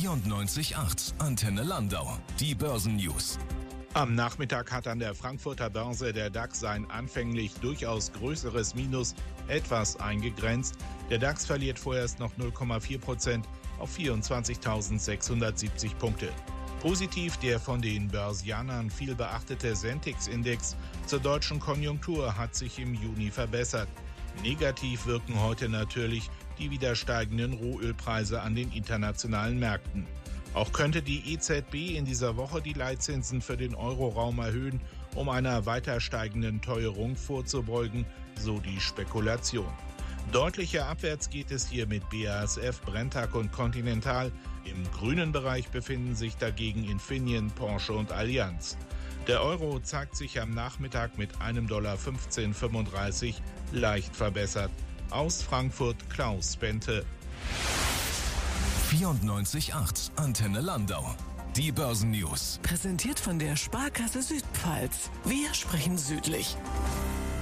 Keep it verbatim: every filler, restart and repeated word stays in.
vierundneunzig Komma acht Antenne Landau. Die Börsennews. Am Nachmittag hat an der Frankfurter Börse der DAX sein anfänglich durchaus größeres Minus etwas eingegrenzt. Der DAX verliert vorerst noch null Komma vier Prozent auf vierundzwanzigtausendsechshundertsiebzig Punkte. Positiv der von den Börsianern viel beachtete Sentix-Index zur deutschen Konjunktur hat sich im Juni verbessert. Negativ wirken heute natürlich die wieder steigenden Rohölpreise an den internationalen Märkten. Auch könnte die E Z B in dieser Woche die Leitzinsen für den Euroraum erhöhen, um einer weiter steigenden Teuerung vorzubeugen, so die Spekulation. Deutlicher abwärts geht es hier mit B A S F, Brenntag und Continental. Im grünen Bereich befinden sich dagegen Infineon, Porsche und Allianz. Der Euro zeigt sich am Nachmittag mit einem Dollar fünfzehn Komma fünfunddreißig leicht verbessert. Aus Frankfurt Klaus Bente. vierundneunzig Komma acht Antenne Landau. Die Börsennews. Präsentiert von der Sparkasse Südpfalz. Wir sprechen südlich.